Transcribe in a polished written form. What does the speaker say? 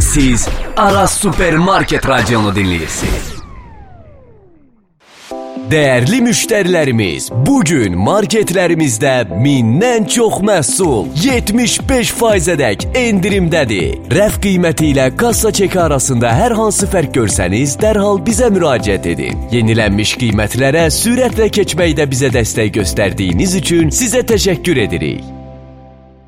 Siz Aras Supermarket radionu dinləyirsiniz. Dəyərli müştərilərimiz, bugün marketlərimizdə 1000-dən çox məhsul 75%-ədək endirimdədir. Rəf qiyməti ilə kassa çeki arasında hər hansı fərq görsəniz, dərhal bizə müraciət edin. Yenilənmiş qiymətlərə sürətlə keçməkdə bizə dəstək göstərdiyiniz üçün sizə təşəkkür edirik.